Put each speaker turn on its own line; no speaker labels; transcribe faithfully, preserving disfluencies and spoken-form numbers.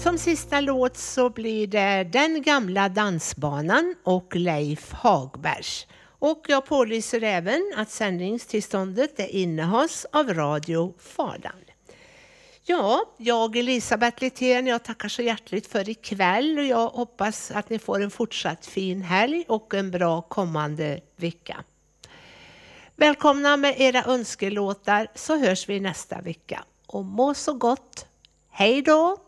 Som sista låt så blir det Den gamla dansbanan och Leif Hagbergs. Och jag pålyser även att sändningstillståndet är innehas av Radio Fadan. Ja, jag Elisabeth Littén, jag tackar så hjärtligt för ikväll och jag hoppas att ni får en fortsatt fin helg och en bra kommande vecka. Välkomna med era önskelåtar så hörs vi nästa vecka. Och må så gott. Hej då!